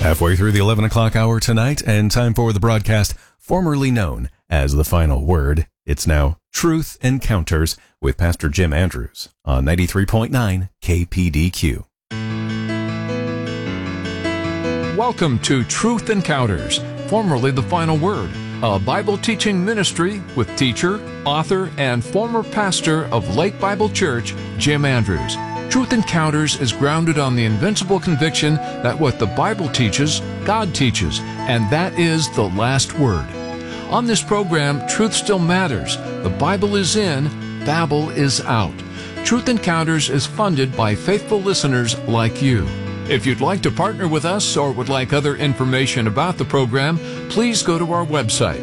Halfway through the 11 o'clock hour tonight, and time for the broadcast formerly known as The Final Word. It's now Truth Encounters with Pastor Jim Andrews on 93.9 KPDQ. Welcome to Truth Encounters, formerly The Final Word, a Bible teaching ministry with teacher, author, and former pastor of Lake Bible Church, Jim Andrews. Truth Encounters is grounded on the invincible conviction that what the Bible teaches, God teaches, and that is the last word. On this program, truth still matters. The Bible is in, Babel is out. Truth Encounters is funded by faithful listeners like you. If you'd like to partner with us or would like other information about the program, please go to our website,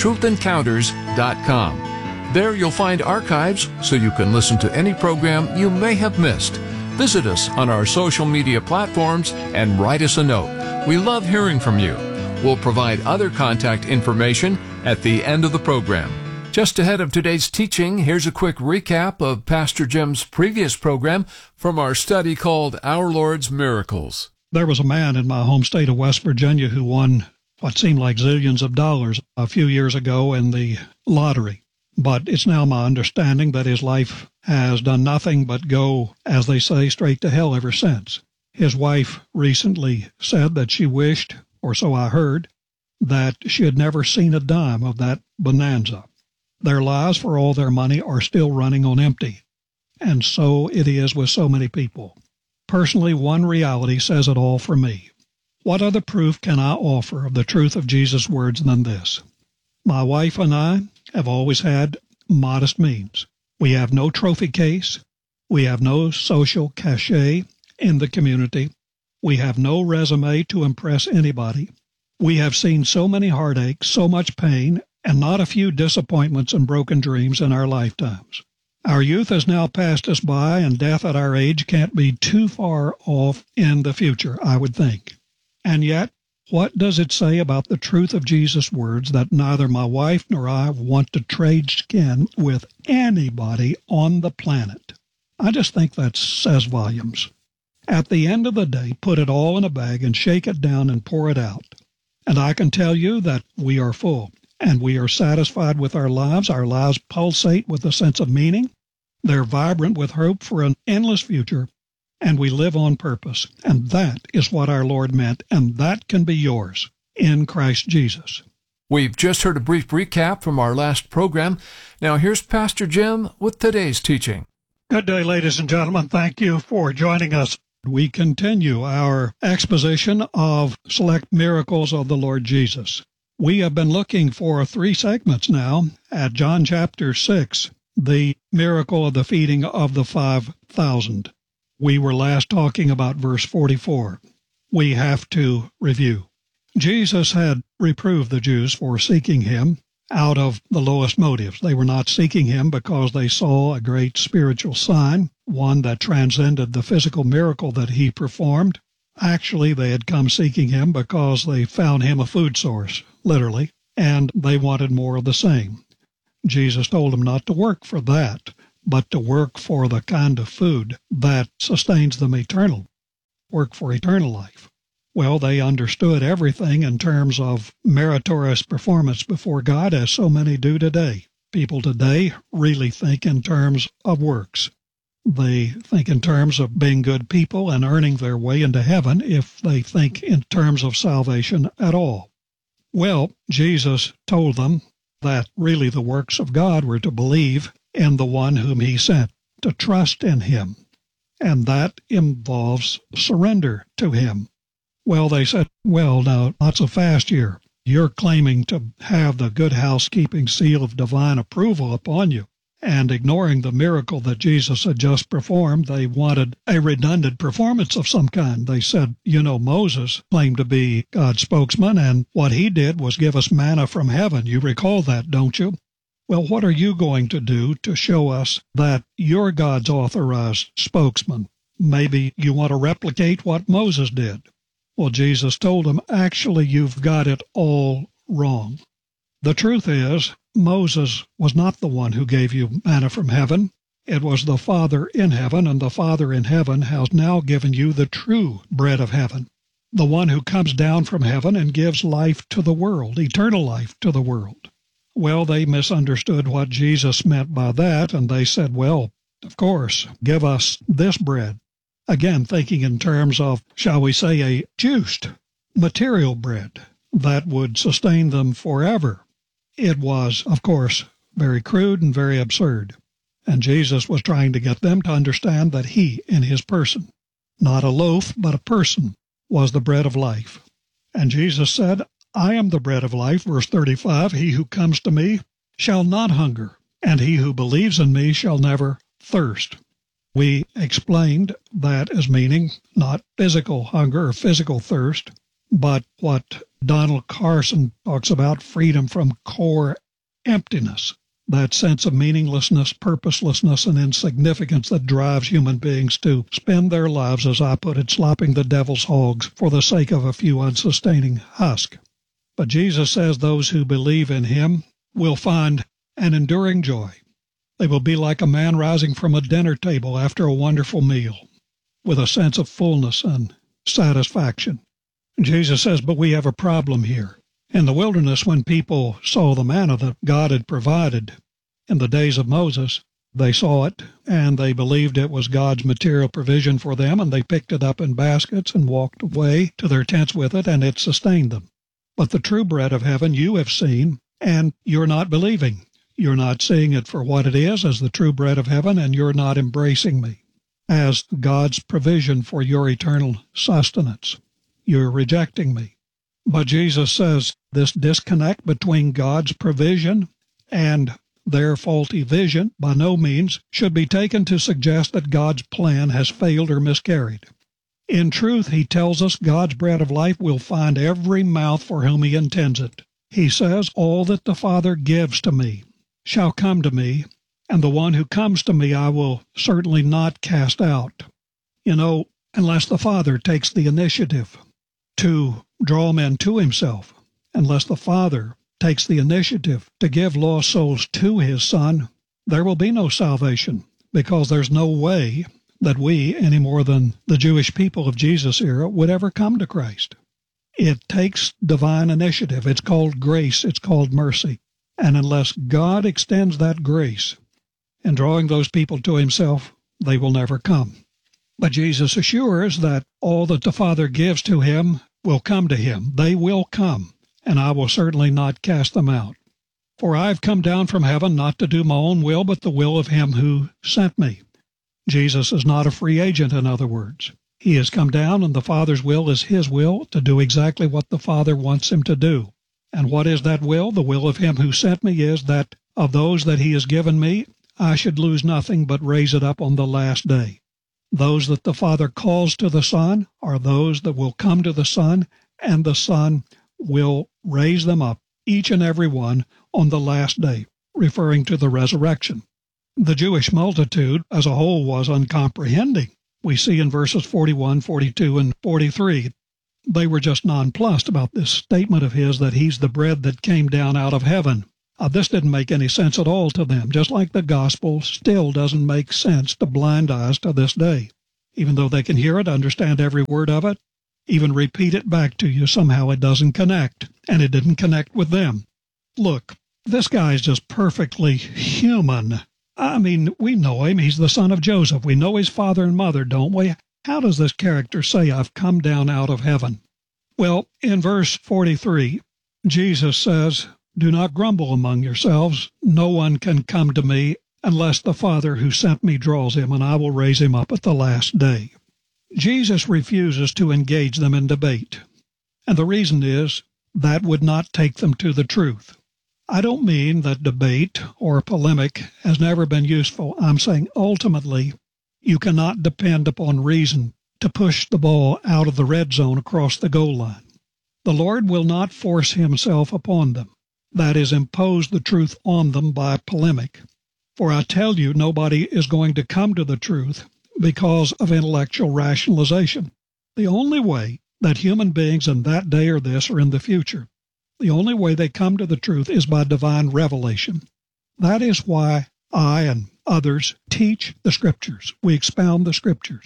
truthencounters.com. There you'll find archives so you can listen to any program you may have missed. Visit us on our social media platforms and write us a note. We love hearing from you. We'll provide other contact information at the end of the program. Just ahead of today's teaching, here's a quick recap of Pastor Jim's previous program from our study called Our Lord's Miracles. There was a man in my home state of West Virginia who won what seemed like zillions of dollars a few years ago in the lottery. But it's now my understanding that his life has done nothing but go, as they say, straight to hell ever since. His wife recently said that she wished, or so I heard, that she had never seen a dime of that bonanza. Their lives, for all their money, are still running on empty. And so it is with so many people. Personally, one reality says it all for me. What other proof can I offer of the truth of Jesus' words than this? My wife and I have always had modest means. We have no trophy case. We have no social cachet in the community. We have no resume to impress anybody. We have seen so many heartaches, so much pain, and not a few disappointments and broken dreams in our lifetimes. Our youth has now passed us by, and death at our age can't be too far off in the future, I would think. And yet, what does it say about the truth of Jesus' words that neither my wife nor I want to trade skin with anybody on the planet? I just think that says volumes. At the end of the day, put it all in a bag and shake it down and pour it out. And I can tell you that we are full, and we are satisfied with our lives. Our lives pulsate with a sense of meaning. They're vibrant with hope for an endless future. And we live on purpose. And that is what our Lord meant, and that can be yours in Christ Jesus. We've just heard a brief recap from our last program. Now here's Pastor Jim with today's teaching. Good day, ladies and gentlemen. Thank you for joining us. We continue our exposition of select miracles of the Lord Jesus. We have been looking for 3 segments now at John chapter 6, the miracle of the feeding of the 5,000. We were last talking about verse 44. We have to review. Jesus had reproved the Jews for seeking him out of the lowest motives. They were not seeking him because they saw a great spiritual sign, one that transcended the physical miracle that he performed. Actually, they had come seeking him because they found him a food source, literally, and they wanted more of the same. Jesus told them not to work for that, but to work for the kind of food that sustains them eternal, work for eternal life. Well, they understood everything in terms of meritorious performance before God, as so many do today. People today really think in terms of works. They think in terms of being good people and earning their way into heaven, if they think in terms of salvation at all. Well, Jesus told them that really the works of God were to believe in the one whom he sent, to trust in him, and that involves surrender to him. Well, they said, well, now, not so fast here. You're claiming to have the good housekeeping seal of divine approval upon you, and ignoring the miracle that Jesus had just performed, they wanted a redundant performance of some kind. They said, Moses claimed to be God's spokesman, and what he did was give us manna from heaven. You recall that, don't you? Well, what are you going to do to show us that you're God's authorized spokesman? Maybe you want to replicate what Moses did. Well, Jesus told them, actually, you've got it all wrong. The truth is, Moses was not the one who gave you manna from heaven. It was the Father in heaven, and the Father in heaven has now given you the true bread of heaven. the one who comes down from heaven and gives life to the world, eternal life to the world. Well, they misunderstood what Jesus meant by that, and they said, well, of course, give us this bread. Again, thinking in terms of, shall we say, a juiced, material bread that would sustain them forever. It was, of course, very crude and very absurd. And Jesus was trying to get them to understand that he, in his person, not a loaf, but a person, was the bread of life. And Jesus said, I am the bread of life, verse 35, he who comes to me shall not hunger, and he who believes in me shall never thirst. We explained that as meaning not physical hunger or physical thirst, but what Donald Carson talks about, freedom from core emptiness, that sense of meaninglessness, purposelessness, and insignificance that drives human beings to spend their lives, as I put it, slopping the devil's hogs for the sake of a few unsustaining husks. But Jesus says those who believe in him will find an enduring joy. They will be like a man rising from a dinner table after a wonderful meal, with a sense of fullness and satisfaction. Jesus says, but we have a problem here. In the wilderness, when people saw the manna that God had provided in the days of Moses, they saw it, and they believed it was God's material provision for them, and they picked it up in baskets and walked away to their tents with it, and it sustained them. But the true bread of heaven you have seen, and you're not believing. You're not seeing it for what it is as the true bread of heaven, and you're not embracing me as God's provision for your eternal sustenance. You're rejecting me. But Jesus says this disconnect between God's provision and their faulty vision by no means should be taken to suggest that God's plan has failed or miscarried. In truth, he tells us God's bread of life will find every mouth for whom he intends it. He says, all that the Father gives to me shall come to me, and the one who comes to me I will certainly not cast out. You know, unless the Father takes the initiative to draw men to himself, unless the Father takes the initiative to give lost souls to his Son, there will be no salvation, because there's no way that we, any more than the Jewish people of Jesus' era, would ever come to Christ. It takes divine initiative. It's called grace. It's called mercy. And unless God extends that grace in drawing those people to himself, they will never come. But Jesus assures that all that the Father gives to him will come to him. They will come, and I will certainly not cast them out. For I have come down from heaven not to do my own will, but the will of him who sent me. Jesus is not a free agent, in other words. He has come down, and the Father's will is his will, to do exactly what the Father wants him to do. And what is that will? The will of him who sent me is that of those that he has given me, I should lose nothing but raise it up on the last day. Those that the Father calls to the Son are those that will come to the Son, and the Son will raise them up, each and every one, on the last day, referring to the resurrection. The Jewish multitude as a whole was uncomprehending. We see in verses 41, 42, and 43, they were just nonplussed about this statement of his that he's the bread that came down out of heaven. This didn't make any sense at all to them, just like the gospel still doesn't make sense to blind eyes to this day. Even though they can hear it, understand every word of it, even repeat it back to you, somehow it doesn't connect, and it didn't connect with them. Look, this guy is just perfectly human. I mean, we know him. He's the son of Joseph. We know his father and mother, don't we? How does this character say, I've come down out of heaven? Well, in verse 43, Jesus says, do not grumble among yourselves. No one can come to me unless the Father who sent me draws him, and I will raise him up at the last day. Jesus refuses to engage them in debate, and the reason is that would not take them to the truth. I don't mean that debate or polemic has never been useful. I'm saying ultimately you cannot depend upon reason to push the ball out of the red zone across the goal line. The Lord will not force himself upon them, that is, impose the truth on them by polemic. For I tell you, nobody is going to come to the truth because of intellectual rationalization. The only way that human beings in that day or this or in the future, the only way they come to the truth is by divine revelation. That is why I and others teach the Scriptures. We expound the Scriptures.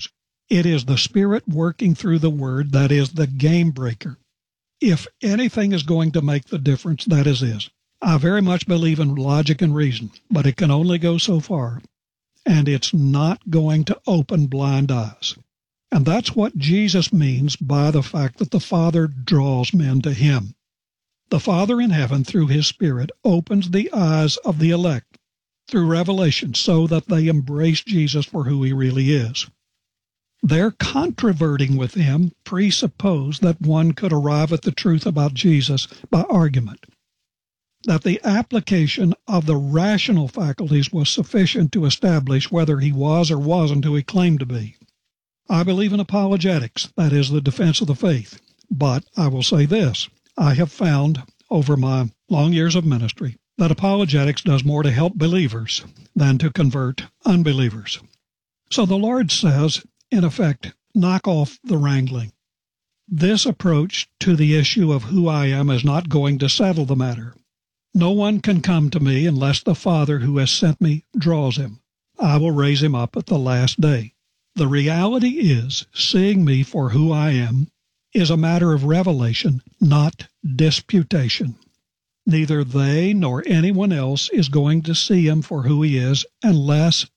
It is the Spirit working through the Word that is the game breaker. If anything is going to make the difference, that is this. I very much believe in logic and reason, but it can only go so far, and it's not going to open blind eyes. And that's what Jesus means by the fact that the Father draws men to Him. The Father in heaven, through His Spirit, opens the eyes of the elect through revelation so that they embrace Jesus for who He really is. Their controverting with Him presupposed that one could arrive at the truth about Jesus by argument, that the application of the rational faculties was sufficient to establish whether He was or wasn't who He claimed to be. I believe in apologetics, that is, the defense of the faith, but I will say this. I have found over my long years of ministry that apologetics does more to help believers than to convert unbelievers. So the Lord says, in effect, knock off the wrangling. This approach to the issue of who I am is not going to settle the matter. No one can come to me unless the Father who has sent me draws him. I will raise him up at the last day. The reality is, seeing me for who I am is a matter of revelation, not disputation. Neither they nor anyone else is going to see Him for who He is unless,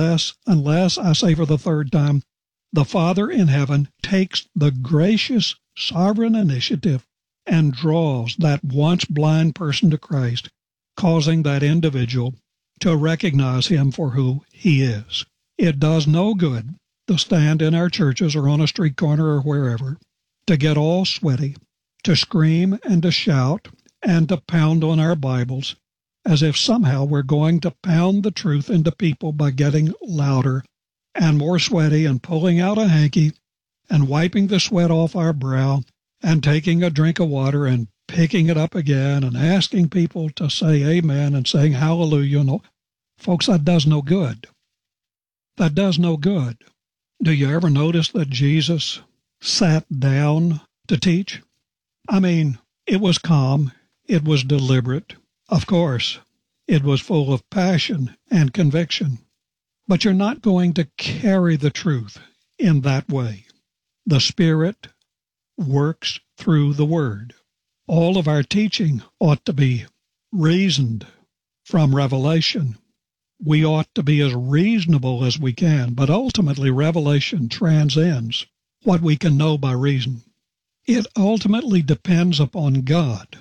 I say for the third time, the Father in heaven takes the gracious, sovereign initiative and draws that once blind person to Christ, causing that individual to recognize Him for who He is. It does no good to stand in our churches or on a street corner or wherever, to get all sweaty, to scream and to shout and to pound on our Bibles as if somehow we're going to pound the truth into people by getting louder and more sweaty and pulling out a hanky and wiping the sweat off our brow and taking a drink of water and picking it up again and asking people to say amen and saying hallelujah. No, folks, that does no good. That does no good. Do you ever notice that Jesus sat down to teach? I mean, it was calm. It was deliberate. Of course, it was full of passion and conviction. But you're not going to carry the truth in that way. The Spirit works through the Word. All of our teaching ought to be reasoned from revelation. We ought to be as reasonable as we can, but ultimately revelation transcends what we can know by reason. It ultimately depends upon God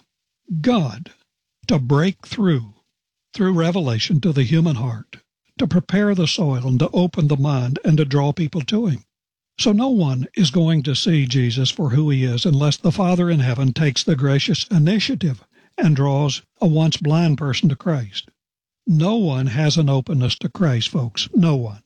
to break through revelation to the human heart, to prepare the soil and to open the mind and to draw people to Him. So no one is going to see Jesus for who He is unless the Father in heaven takes the gracious initiative and draws a once blind person to Christ. No one has an openness to Christ, folks. No one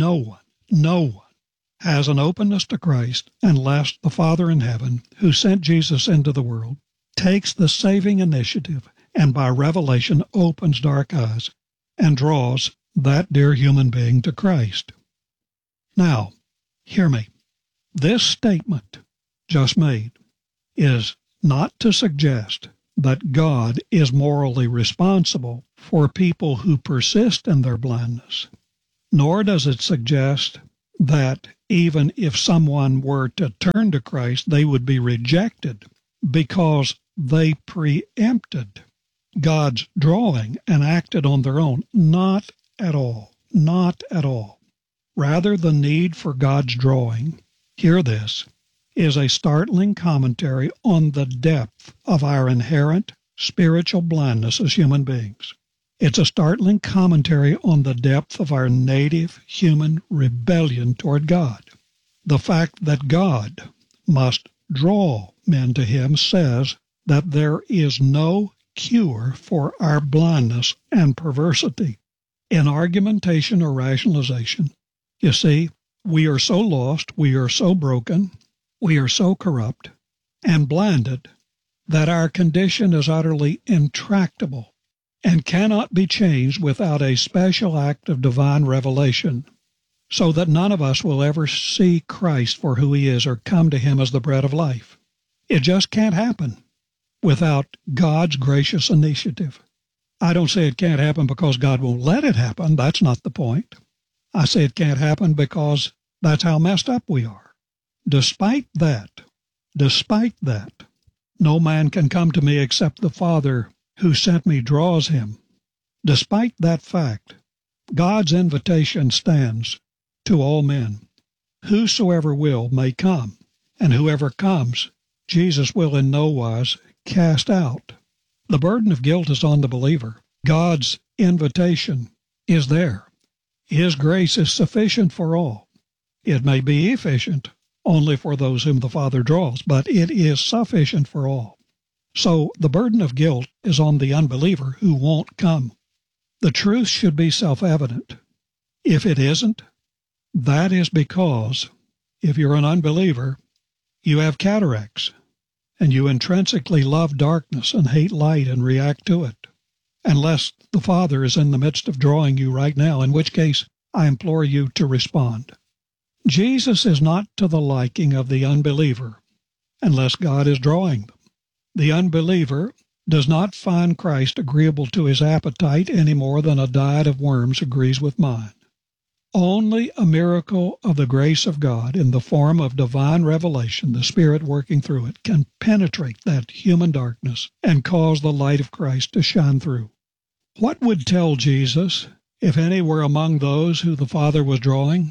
has an openness to Christ unless the Father in heaven, who sent Jesus into the world, takes the saving initiative and by revelation opens dark eyes and draws that dear human being to Christ. Now, hear me. This statement just made is not to suggest that God is morally responsible for people who persist in their blindness, nor does it suggest that even if someone were to turn to Christ, they would be rejected because they preempted God's drawing and acted on their own. Not at all. Not at all. Rather, the need for God's drawing, hear this, is a startling commentary on the depth of our inherent spiritual blindness as human beings. It's a startling commentary on the depth of our native human rebellion toward God. The fact that God must draw men to Him says that there is no cure for our blindness and perversity in argumentation or rationalization. You see, we are so lost, we are so broken, we are so corrupt and blinded that our condition is utterly intractable and cannot be changed without a special act of divine revelation, so that none of us will ever see Christ for who He is or come to Him as the bread of life. It just can't happen without God's gracious initiative. I don't say it can't happen because God won't let it happen. That's not the point. I say it can't happen because That's how messed up we are. Despite that, no man can come to me except the Father who sent me draws him. Despite that fact, God's invitation stands to all men. Whosoever will may come, and whoever comes, Jesus will in no wise cast out. The burden of guilt is on the believer. God's invitation is there. His grace is sufficient for all. It may be efficient only for those whom the Father draws, but it is sufficient for all. So the burden of guilt is on the unbeliever who won't come. The truth should be self-evident. If it isn't, that is because if you're an unbeliever, you have cataracts, and you intrinsically love darkness and hate light and react to it, unless the Father is in the midst of drawing you right now, in which case I implore you to respond. Jesus is not to the liking of the unbeliever unless God is drawing them. The unbeliever does not find Christ agreeable to his appetite any more than a diet of worms agrees with mine. Only a miracle of the grace of God in the form of divine revelation, the Spirit working through it, can penetrate that human darkness and cause the light of Christ to shine through. What would tell Jesus if any were among those who the Father was drawing?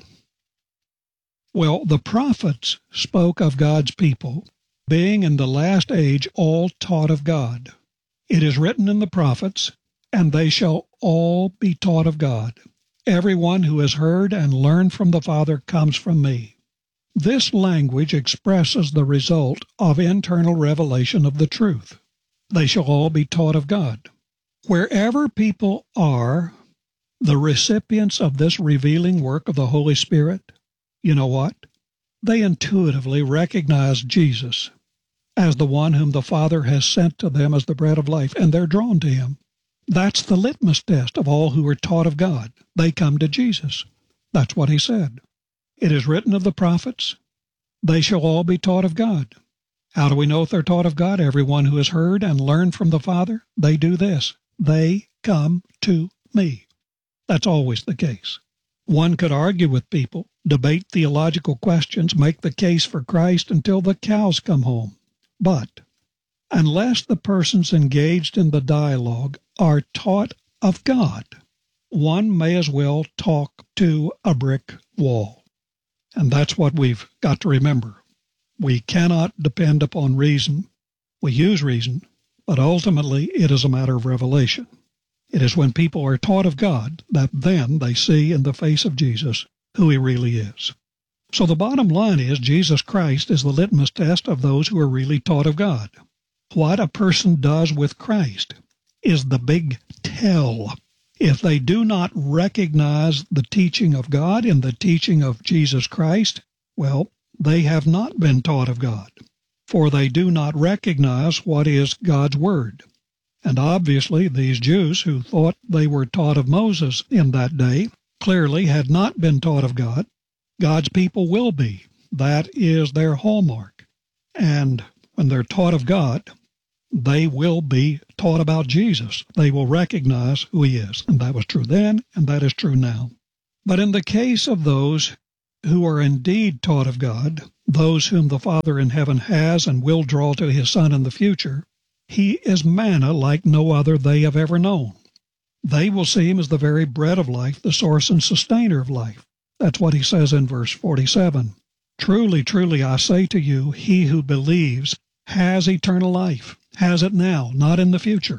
Well, the prophets spoke of God's people being in the last age all taught of God. It is written in the prophets, and they shall all be taught of God. Everyone who has heard and learned from the Father comes from me. This language expresses the result of internal revelation of the truth. They shall all be taught of God. Wherever people are the recipients of this revealing work of the Holy Spirit, you know what? They intuitively recognize Jesus as the one whom the Father has sent to them as the bread of life, and they're drawn to him. That's the litmus test of all who are taught of God. They come to Jesus. That's what he said. It is written of the prophets, they shall all be taught of God. How do we know if they're taught of God? Everyone who has heard and learned from the Father, they do this. They come to me. That's always the case. One could argue with people, debate theological questions, make the case for Christ until the cows come home. But unless the persons engaged in the dialogue are taught of God, one may as well talk to a brick wall. And that's what we've got to remember. We cannot depend upon reason. We use reason, but ultimately it is a matter of revelation. It is when people are taught of God that then they see in the face of Jesus who he really is. So the bottom line is Jesus Christ is the litmus test of those who are really taught of God. What a person does with Christ is the big tell. If they do not recognize the teaching of God and the teaching of Jesus Christ, well, they have not been taught of God, for they do not recognize what is God's Word. And obviously these Jews who thought they were taught of Moses in that day clearly had not been taught of God. God's people will be. That is their hallmark. And when they're taught of God, they will be taught about Jesus. They will recognize who he is. And that was true then, and that is true now. But in the case of those who are indeed taught of God, those whom the Father in heaven has and will draw to his Son in the future, he is manna like no other they have ever known. They will see him as the very bread of life, the source and sustainer of life. That's what he says in verse 47. Truly, truly, I say to you, he who believes has eternal life, has it now, not in the future.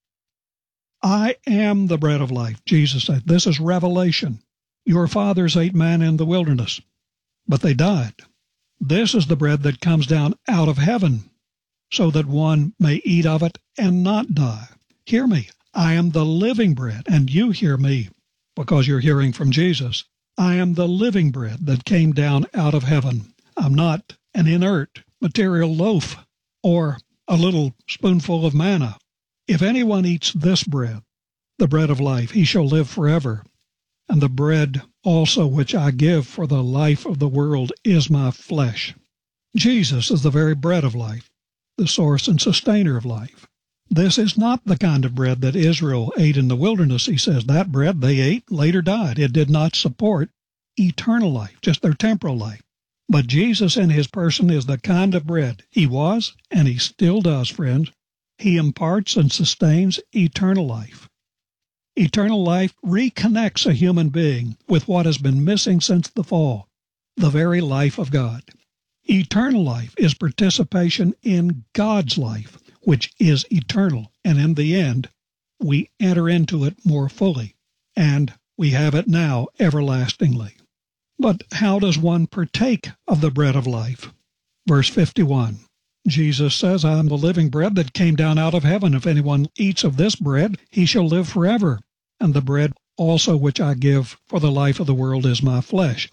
I am the bread of life, Jesus said. This is revelation. Your fathers ate manna in the wilderness, but they died. This is the bread that comes down out of heaven, so that one may eat of it and not die. Hear me. I am the living bread, and you hear me, because you're hearing from Jesus. I am the living bread that came down out of heaven. I'm not an inert material loaf or a little spoonful of manna. If anyone eats this bread, the bread of life, he shall live forever. And the bread also which I give for the life of the world is my flesh. Jesus is the very bread of life, the source and sustainer of life. This is not the kind of bread that Israel ate in the wilderness, he says. That bread they ate later died. It did not support eternal life, just their temporal life. But Jesus in his person is the kind of bread he was, and he still does, friends. He imparts and sustains eternal life. Eternal life reconnects a human being with what has been missing since the fall, the very life of God. Eternal life is participation in God's life, which is eternal, and in the end, we enter into it more fully, and we have it now everlastingly. But how does one partake of the bread of life? Verse 51, Jesus says, I am the living bread that came down out of heaven. If anyone eats of this bread, he shall live forever. And the bread also which I give for the life of the world is my flesh.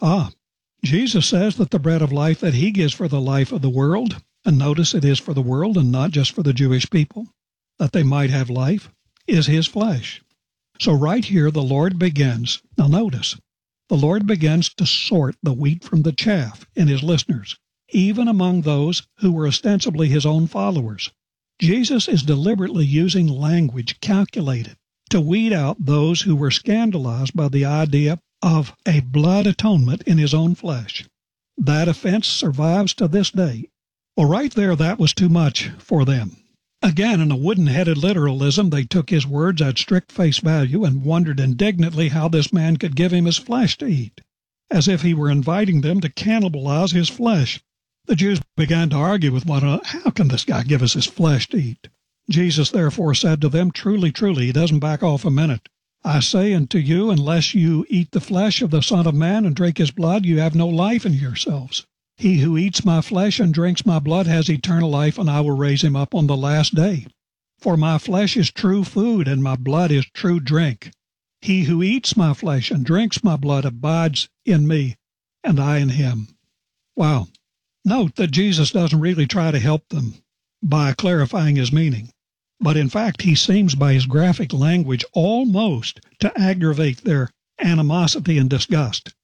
Jesus says that the bread of life that he gives for the life of the world, and notice it is for the world and not just for the Jewish people, that they might have life, is his flesh. So right here the Lord begins, now notice, the Lord begins to sort the wheat from the chaff in his listeners, even among those who were ostensibly his own followers. Jesus is deliberately using language calculated to weed out those who were scandalized by the idea of a blood atonement in his own flesh. That offense survives to this day. Well, right there, that was too much for them. Again, in a wooden-headed literalism, they took his words at strict face value and wondered indignantly how this man could give him his flesh to eat, as if he were inviting them to cannibalize his flesh. The Jews began to argue with one another, how can this guy give us his flesh to eat? Jesus therefore said to them, truly, truly, he doesn't back off a minute, I say unto you, unless you eat the flesh of the Son of Man and drink his blood, you have no life in yourselves. He who eats my flesh and drinks my blood has eternal life, and I will raise him up on the last day. For my flesh is true food, and my blood is true drink. He who eats my flesh and drinks my blood abides in me, and I in him. Wow. Note that Jesus doesn't really try to help them by clarifying his meaning, but in fact he seems by his graphic language almost to aggravate their animosity and disgust.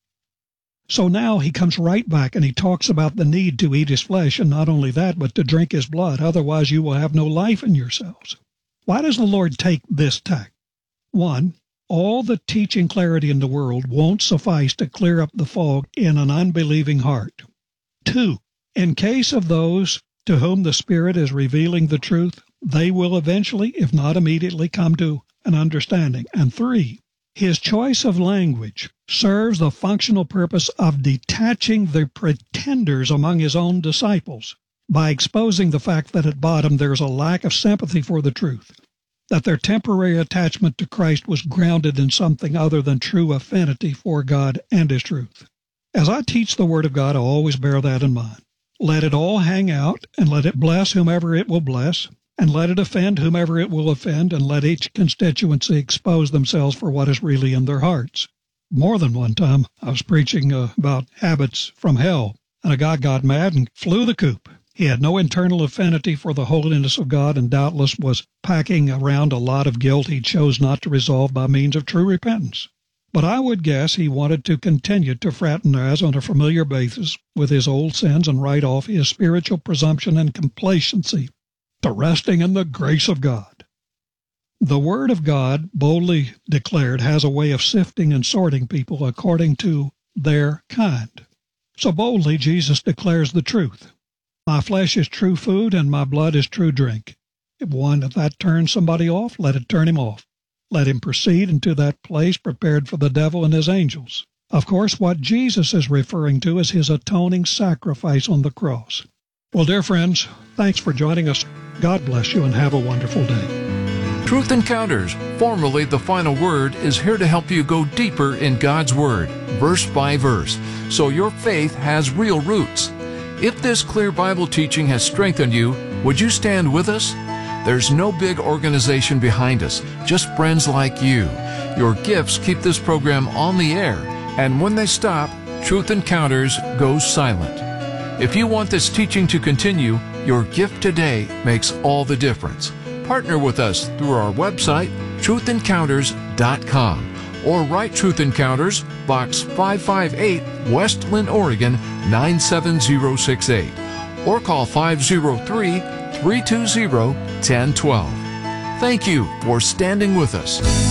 So now he comes right back and he talks about the need to eat his flesh, and not only that, but to drink his blood, otherwise you will have no life in yourselves. Why does the Lord take this tack? 1, all the teaching clarity in the world won't suffice to clear up the fog in an unbelieving heart. 2, in case of those to whom the Spirit is revealing the truth, they will eventually, if not immediately, come to an understanding. And 3, his choice of language serves the functional purpose of detaching the pretenders among his own disciples by exposing the fact that at bottom there's a lack of sympathy for the truth, that their temporary attachment to Christ was grounded in something other than true affinity for God and his truth. As I teach the Word of God, I always bear that in mind. Let it all hang out, and let it bless whomever it will bless, and let it offend whomever it will offend, and let each constituency expose themselves for what is really in their hearts. More than one time, I was preaching about habits from hell, and a guy got mad and flew the coop. He had no internal affinity for the holiness of God and doubtless was packing around a lot of guilt he chose not to resolve by means of true repentance. But I would guess he wanted to continue to fraternize on a familiar basis with his old sins and write off his spiritual presumption and complacency to resting in the grace of God. The Word of God, boldly declared, has a way of sifting and sorting people according to their kind. So boldly, Jesus declares the truth. My flesh is true food, and my blood is true drink. If that turns somebody off, let it turn him off. Let him proceed into that place prepared for the devil and his angels. Of course, what Jesus is referring to is his atoning sacrifice on the cross. Well, dear friends, thanks for joining us. God bless you and have a wonderful day. Truth Encounters, formerly The Final Word, is here to help you go deeper in God's Word, verse by verse, so your faith has real roots. If this clear Bible teaching has strengthened you, would you stand with us? There's no big organization behind us, just friends like you. Your gifts keep this program on the air, and when they stop, Truth Encounters goes silent. If you want this teaching to continue, your gift today makes all the difference. Partner with us through our website, truthencounters.com, or write Truth Encounters, Box 558, West Linn, Oregon 97068, or call 503-320-1012. Thank you for standing with us.